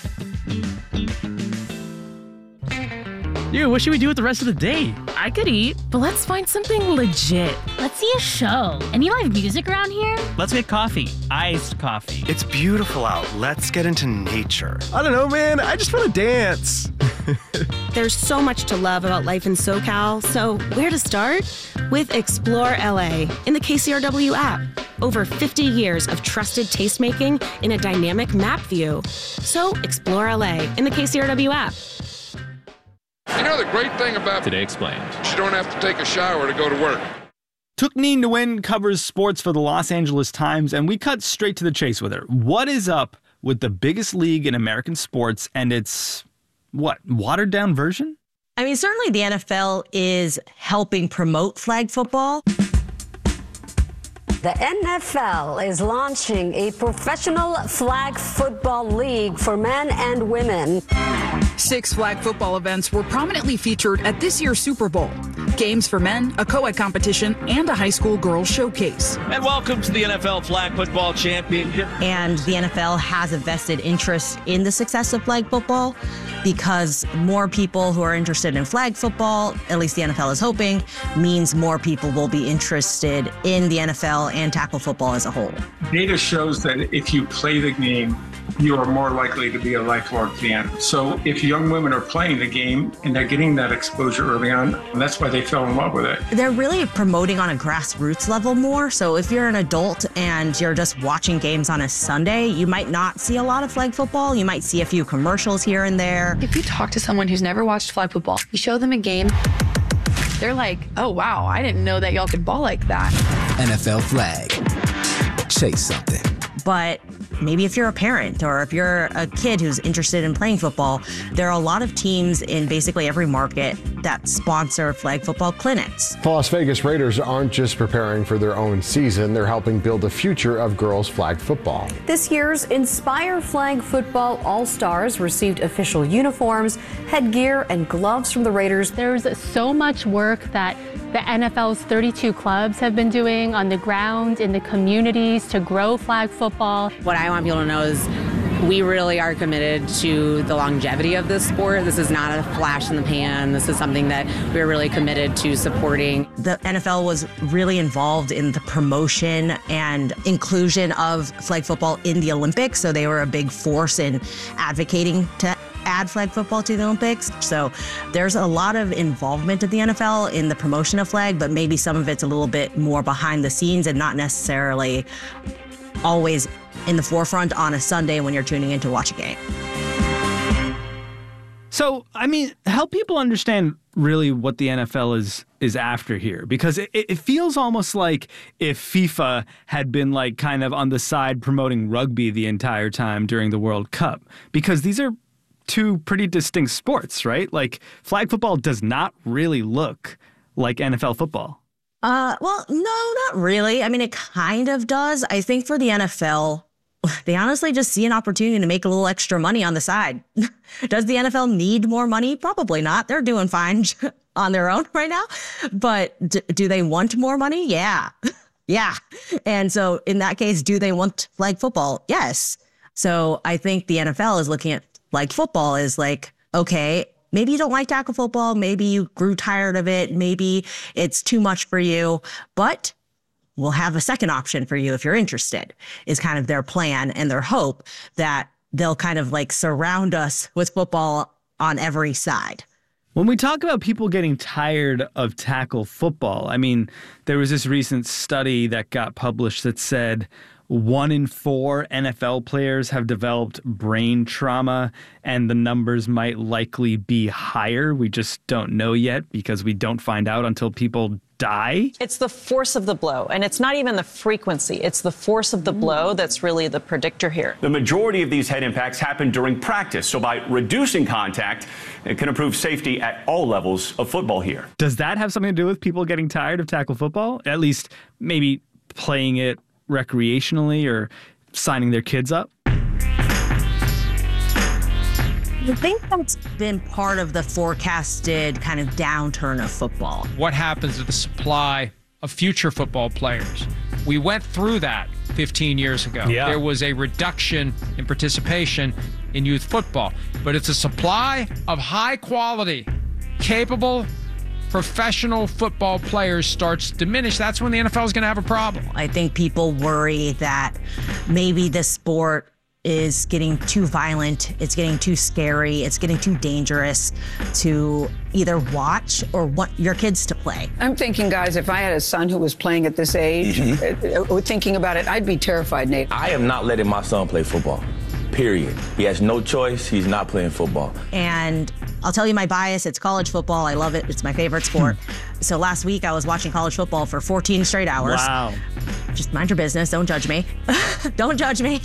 Dude, what should we do with the rest of the day? I could eat, but let's find something legit. Let's see a show. Any live music around here? Let's get coffee. Iced coffee. It's beautiful out. Let's get into nature. I don't know, man. I just want to dance. There's so much to love about life in SoCal, so where to start? With Explore LA in the KCRW app. Over 50 years of trusted tastemaking in a dynamic map view. So explore LA in the KCRW app. You know the great thing about Today Explained, you don't have to take a shower to go to work. Tookneen Nguyen covers sports for the Los Angeles Times, and we cut straight to the chase with her. What is up with the biggest league in American sports and its, watered down version? I mean, certainly the NFL is helping promote flag football. The NFL is launching a professional flag football league for men and women. 6 flag football events were prominently featured at this year's Super Bowl. Games for men, a co-ed competition, and a high school girls showcase. And welcome to the NFL Flag Football Championship. And the NFL has a vested interest in the success of flag football because more people who are interested in flag football, at least the NFL is hoping, means more people will be interested in the NFL and tackle football as a whole. Data shows that if you play the game, you are more likely to be a lifelong fan. So if young women are playing the game and they're getting that exposure early on, that's why they fell in love with it. They're really promoting on a grassroots level more. So if you're an adult and you're just watching games on a Sunday, you might not see a lot of flag football. You might see a few commercials here and there. If you talk to someone who's never watched flag football, you show them a game, they're like, oh, wow, I didn't know that y'all could ball like that. NFL flag. Chase something. But maybe if you're a parent or if you're a kid who's interested in playing football, there are a lot of teams in basically every market that sponsor flag football clinics. The Las Vegas Raiders aren't just preparing for their own season, they're helping build the future of girls flag football. This year's Inspire Flag Football All-Stars received official uniforms, headgear, and gloves from the Raiders. There's so much work that the NFL's 32 clubs have been doing on the ground, in the communities to grow flag football. What I want people to know is we really are committed to the longevity of this sport. This is not a flash in the pan. This is something that we're really committed to supporting. The NFL was really involved in the promotion and inclusion of flag football in the Olympics, so they were a big force in advocating to add flag football to the Olympics. So there's a lot of involvement of the NFL in the promotion of flag, but maybe some of it's a little bit more behind the scenes and not necessarily always in the forefront on a Sunday when you're tuning in to watch a game. So, I mean, help people understand really what the NFL is after here, because it feels almost like if FIFA had been like kind of on the side promoting rugby the entire time during the World Cup, because these are two pretty distinct sports, right? Like flag football does not really look like NFL football. Well, no, not really. I mean, it kind of does. I think for the NFL, they honestly just see an opportunity to make a little extra money on the side. Does the NFL need more money? Probably not. They're doing fine on their own right now. But do they want more money? Yeah. Yeah. And so in that case, do they want flag football? Yes. So I think the NFL is looking at flag football as like, okay, maybe you don't like tackle football. Maybe you grew tired of it. Maybe it's too much for you. But we'll have a second option for you if you're interested, is kind of their plan and their hope that they'll kind of like surround us with football on every side. When we talk about people getting tired of tackle football, I mean, there was this recent study that got published that said 1 in 4 NFL players have developed brain trauma, and the numbers might likely be higher. We just don't know yet because we don't find out until people die. It's the force of the blow, and it's not even the frequency. It's the force of the blow that's really the predictor here. The majority of these head impacts happen during practice, so by reducing contact, it can improve safety at all levels of football here. Does that have something to do with people getting tired of tackle football? At least maybe playing it recreationally or signing their kids up? I think that's been part of the forecasted kind of downturn of football. What happens to the supply of future football players? We went through that 15 years ago. Yeah. There was a reduction in participation in youth football, but it's a supply of high quality, capable, professional football players starts to diminish. That's when the NFL is going to have a problem. I think people worry that maybe this sport is getting too violent, it's getting too scary, it's getting too dangerous to either watch or want your kids to play. I'm thinking, guys, if I had a son who was playing at this age, thinking about it, I'd be terrified, Nate. I am not letting my son play football, period. He has no choice. He's not playing football. And I'll tell you my bias, it's college football. I love it. It's my favorite sport. So last week I was watching college football for 14 straight hours. Wow. Just mind your business. Don't judge me. Don't judge me.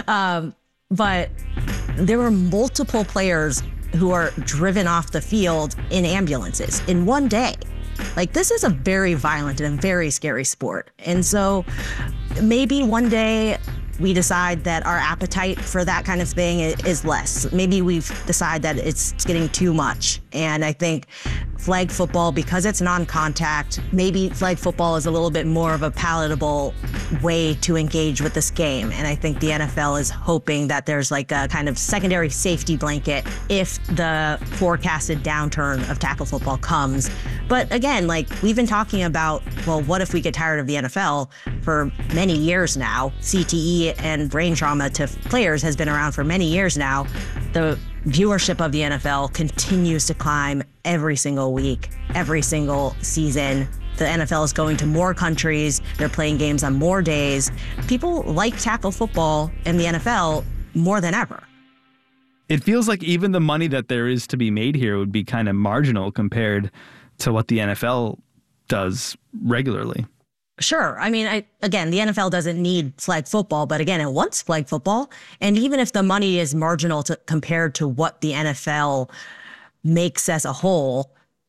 But there were multiple players who are driven off the field in ambulances in one day. Like, this is a very violent and very scary sport. And so maybe one day we decide that our appetite for that kind of thing is less. Maybe we've decided that it's getting too much. And I think flag football, because it's non-contact, maybe flag football is a little bit more of a palatable way to engage with this game. And I think the NFL is hoping that there's like a kind of secondary safety blanket if the forecasted downturn of tackle football comes. But again, like, we've been talking about, well, what if we get tired of the NFL for many years now? CTE and brain trauma to players has been around for many years now. The viewership of the NFL continues to climb every single week, every single season. The NFL is going to more countries. They're playing games on more days. People like tackle football in the NFL more than ever. It feels like even the money that there is to be made here would be kind of marginal compared to what the NFL does regularly. Sure. I mean, again, the NFL doesn't need flag football, but again, it wants flag football. And even if the money is marginal compared to what the NFL makes as a whole,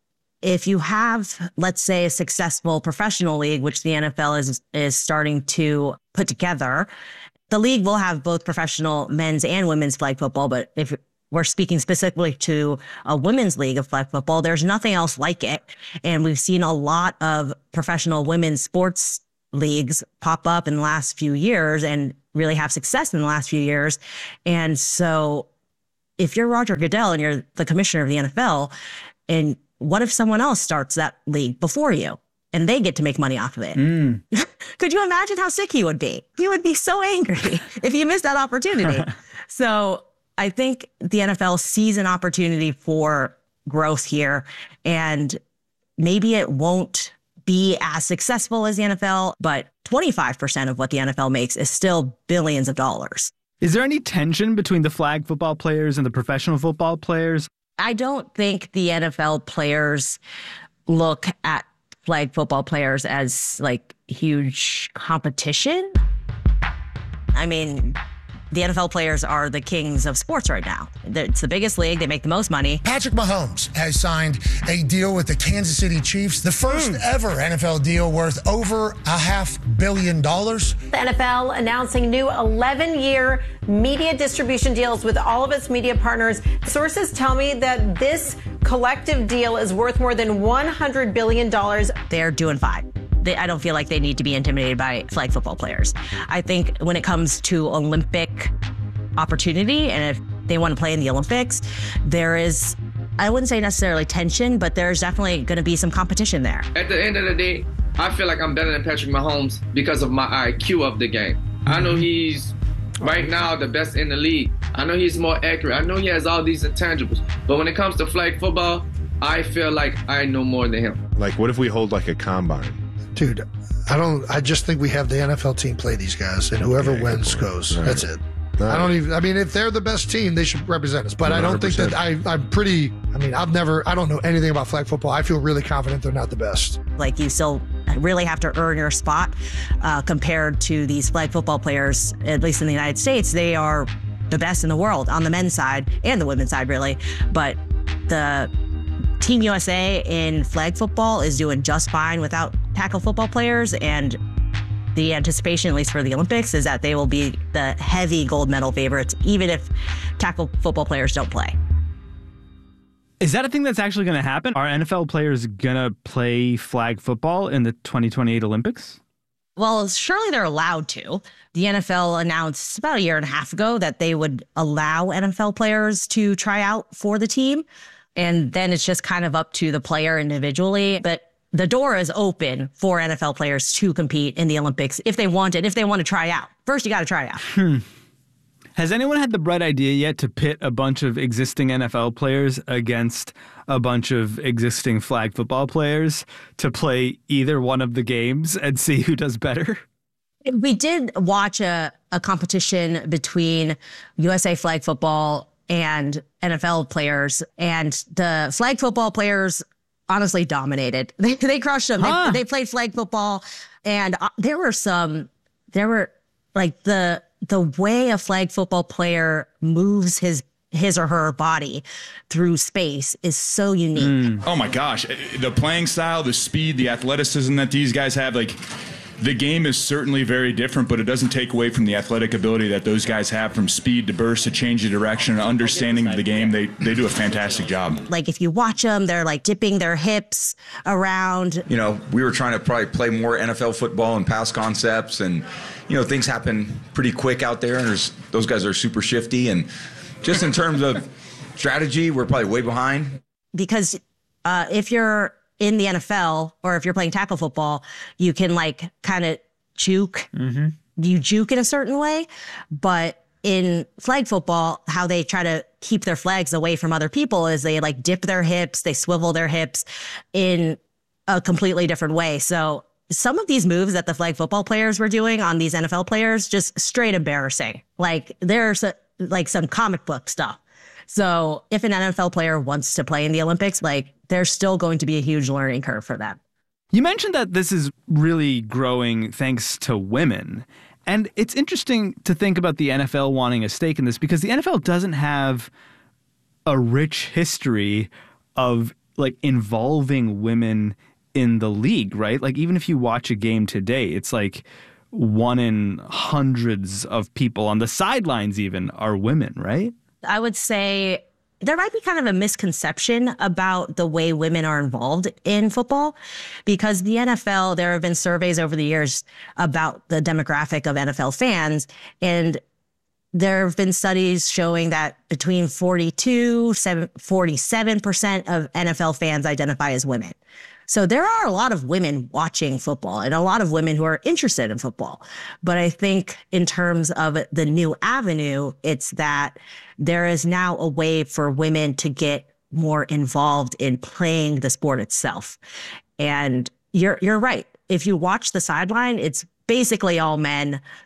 if you have, let's say, a successful professional league, which the NFL is starting to put together, the league will have both professional men's and women's flag football. But if we're speaking specifically to a women's league of flag football, there's nothing else like it. And we've seen a lot of professional women's sports leagues pop up in the last few years and really have success in the last few years. And so if you're Roger Goodell and you're the commissioner of the NFL, and what if someone else starts that league before you and they get to make money off of it? Could you imagine how sick he would be? He would be so angry if he missed that opportunity. So I think the NFL sees an opportunity for growth here, and maybe it won't be as successful as the NFL, but 25% of what the NFL makes is still billions of dollars. Is there any tension between the flag football players and the professional football players? I don't think the NFL players look at flag football players as like huge competition. I mean, the NFL players are the kings of sports right now. It's the biggest league. They make the most money. Patrick Mahomes has signed a deal with the Kansas City Chiefs, the first ever NFL deal worth over $500 million. The NFL announcing new 11-year media distribution deals with all of its media partners. Sources tell me that this collective deal is worth more than $100 billion. They're doing fine. I don't feel like they need to be intimidated by flag football players. I think when it comes to Olympic opportunity, and if they want to play in the Olympics, there is, I wouldn't say necessarily tension, but there's definitely going to be some competition there. At the end of the day, I feel like I'm better than Patrick Mahomes because of my IQ of the game. I know he's right now the best in the league. I know he's more accurate. I know he has all these intangibles. But when it comes to flag football, I feel like I know more than him. Like, what if we hold like a combine? Dude, I just think we have the NFL team play these guys, and whoever wins goes. Right. That's it. Right. I mean, if they're the best team, they should represent us. But 100%. I don't think that I don't know anything about flag football. I feel really confident they're not the best. Like, you still really have to earn your spot compared to these flag football players, at least in the United States. They are the best in the world on the men's side and the women's side, really. But the Team USA in flag football is doing just fine without tackle football players, and the anticipation, at least for the Olympics, is that they will be the heavy gold medal favorites, even if tackle football players don't play. Is that a thing that's actually going to happen? Are NFL players going to play flag football in the 2028 Olympics? Well, surely they're allowed to. The NFL announced about a year and a half ago that they would allow NFL players to try out for the team. And then it's just kind of up to the player individually. But the door is open for NFL players to compete in the Olympics if they want it, if they want to try out. First, you got to try out. Has anyone had the bright idea yet to pit a bunch of existing NFL players against a bunch of existing flag football players to play either one of the games and see who does better? We did watch a competition between USA flag football and NFL players, and the flag football players honestly dominated. They crushed them. They played flag football, and there were like the way a flag football player moves his or her body through space is so unique. Oh my gosh, the playing style, the speed, the athleticism that these guys have, like, the game is certainly very different, but it doesn't take away from the athletic ability that those guys have, from speed to burst to change of direction and understanding of the game. They do a fantastic job. Like, if you watch them, they're like dipping their hips around. You know, we were trying to probably play more NFL football and pass concepts, and, you know, things happen pretty quick out there, and those guys are super shifty. And just in terms of strategy, we're probably way behind. Because if you're in the NFL, or if you're playing tackle football, you can like kind of juke. Mm-hmm. You juke in a certain way. But in flag football, how they try to keep their flags away from other people is they like dip their hips, they swivel their hips in a completely different way. So some of these moves that the flag football players were doing on these NFL players, just straight embarrassing. Like, there's like some comic book stuff. So if an NFL player wants to play in the Olympics, like, there's still going to be a huge learning curve for them. You mentioned that this is really growing thanks to women. And it's interesting to think about the NFL wanting a stake in this, because the NFL doesn't have a rich history of like involving women in the league, right? Like even if you watch a game today, it's like one in hundreds of people on the sidelines even are women, right? I would say there might be kind of a misconception about the way women are involved in football, because the NFL, there have been surveys over the years about the demographic of NFL fans, and there have been studies showing that between 47% of NFL fans identify as women. So there are a lot of women watching football and a lot of women who are interested in football. But I think in terms of the new avenue, it's that there is now a way for women to get more involved in playing the sport itself. And you're right. If you watch the sideline, it's basically all men.